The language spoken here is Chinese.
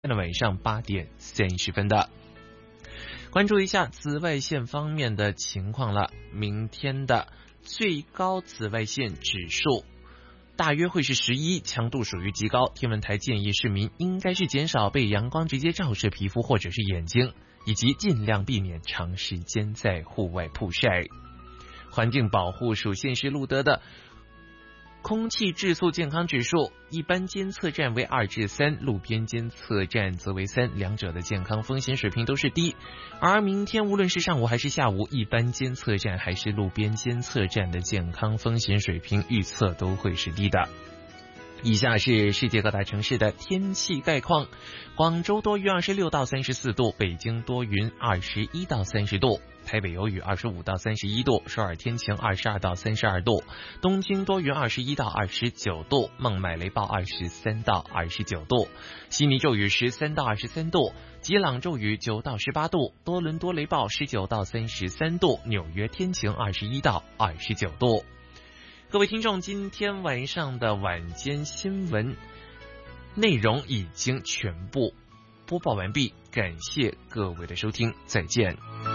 现在晚上8点30分的。关注一下紫外线方面的情况了。明天的最高紫外线指数大约会是11，强度属于极高。天文台建议市民应该是减少被阳光直接照射皮肤或者是眼睛，以及尽量避免长时间在户外曝晒。环境保护署现时录得的空气质素健康指数，一般监测站为2至3，路边监测站则为3，两者的健康风险水平都是低。而明天无论是上午还是下午，一般监测站还是路边监测站的健康风险水平预测都会是低的。以下是世界各大城市的天气概况：广州多云26到34度，北京多云21到30度，台北有雨25到31度，首尔天晴22到32度，东京多云21到29度，孟买雷暴23到29度，悉尼骤雨13到23度，吉朗骤雨9到18度，多伦多雷暴19到33度，纽约天晴21到29度。各位听众，今天晚上的晚间新闻内容已经全部播报完毕，感谢各位的收听，再见。